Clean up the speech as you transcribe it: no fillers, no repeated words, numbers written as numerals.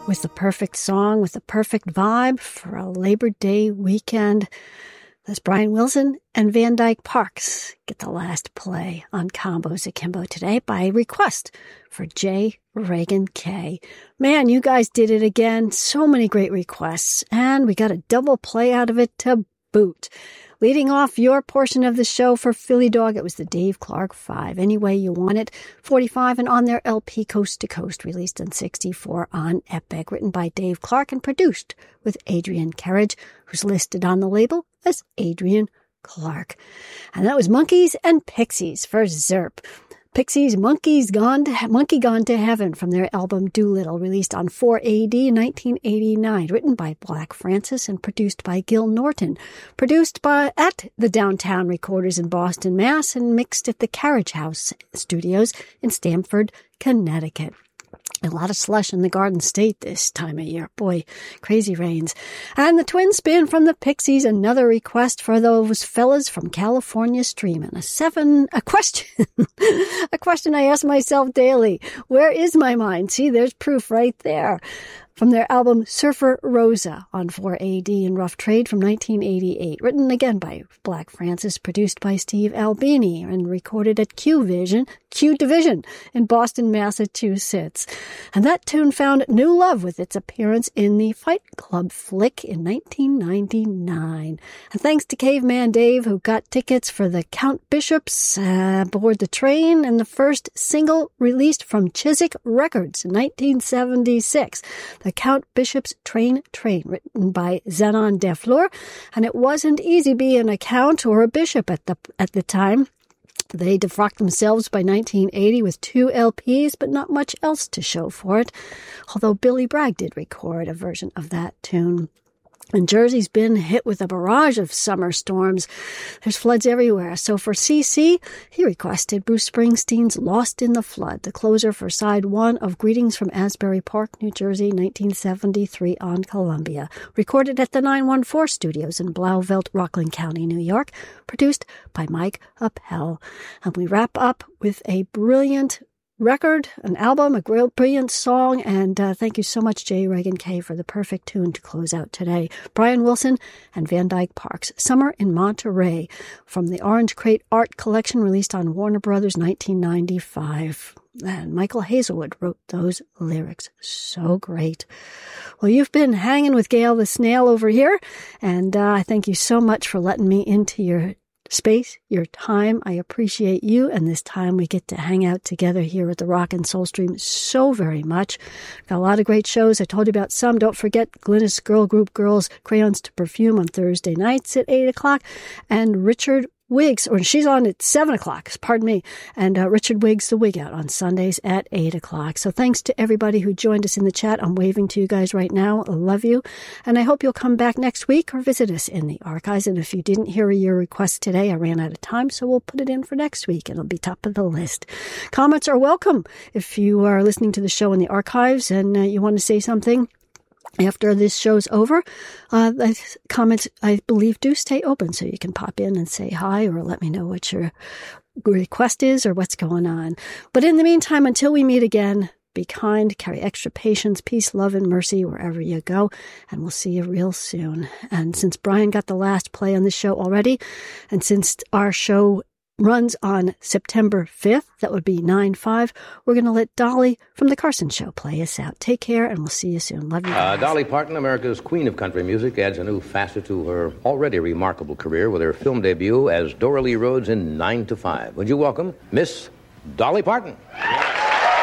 with the perfect song, with the perfect vibe for a Labor Day weekend. That's Brian Wilson and Van Dyke Parks get the last play on Combos Akimbo today by request for J. Reagan K. Man, you guys did it again. So many great requests, and we got a double play out of it to boot. Leading off your portion of the show for Philly Dog, it was the Dave Clark 5. Any Way You Want It, 45, and on their LP Coast to Coast, released in 64 on Epic, written by Dave Clark and produced with Adrian Kerridge, who's listed on the label as Adrian Clark. And that was Monkeys and Pixies for Zerp. Pixies' Monkey Gone to Heaven from their album Doolittle, released on 4AD in 1989, written by Black Francis and produced by Gil Norton. Produced at the Downtown Recorders in Boston, Mass. And mixed at the Carriage House Studios in Stamford, Connecticut. A lot of slush in the Garden State this time of year. Boy, crazy rains. And the twin spin from the Pixies, another request for those fellas from California streaming. A question. A question I ask myself daily. Where is my mind? See, there's proof right there. From their album Surfer Rosa on 4AD in Rough Trade from 1988, written again by Black Francis, produced by Steve Albini, and recorded at Q Division in Boston, Massachusetts. And that tune found new love with its appearance in the Fight Club flick in 1999. And thanks to Caveman Dave, who got tickets for the Count Bishops aboard the train, and the first single released from Chiswick Records in 1976. The Count Bishop's Train, written by Zenon Defleur, and it wasn't easy being a count or a bishop at the time. They defrocked themselves by 1980 with 2 LPs, but not much else to show for it, although Billy Bragg did record a version of that tune. And Jersey's been hit with a barrage of summer storms. There's floods everywhere. So for CC, he requested Bruce Springsteen's Lost in the Flood, the closer for side 1 of Greetings from Asbury Park, New Jersey, 1973 on Columbia. Recorded at the 914 Studios in Blauvelt, Rockland County, New York. Produced by Mike Appel. And we wrap up with a brilliant record, an album, a brilliant song, and thank you so much, J. Reagan K., for the perfect tune to close out today. Brian Wilson and Van Dyke Parks, Summer in Monterey, from the Orange Crate Art Collection, released on Warner Brothers 1995. And Michael Hazelwood wrote those lyrics. So great. Well, you've been hanging with Gail the Snail over here, and I thank you so much for letting me into your space, your time. I appreciate you and this time we get to hang out together here at the Rock and Soul Stream so very much. Got a lot of great shows. I told you about some. Don't forget Glynis Girl Group Girls Crayons to Perfume on Thursday nights at 8 o'clock. And Richard Wiggs, or she's on at 7 o'clock, pardon me, and Richard Wiggs, the Wig Out, on Sundays at 8 o'clock. So thanks to everybody who joined us in the chat. I'm waving to you guys right now. I love you. And I hope you'll come back next week or visit us in the archives. And if you didn't hear your request today, I ran out of time, so we'll put it in for next week. It'll be top of the list. Comments are welcome. If you are listening to the show in the archives and you want to say something after this show's over, the comments, I believe, do stay open, so you can pop in and say hi or let me know what your request is or what's going on. But in the meantime, until we meet again, be kind, carry extra patience, peace, love, and mercy wherever you go, and we'll see you real soon. And since Brian got the last play on the show already, and since our show runs on September 5th, that would be 9/5. We're going to let Dolly from The Carson Show play us out. Take care, and we'll see you soon. Love you guys. Dolly Parton, America's queen of country music, adds a new facet to her already remarkable career with her film debut as Dora Lee Rhodes in 9 to 5. Would you welcome Miss Dolly Parton?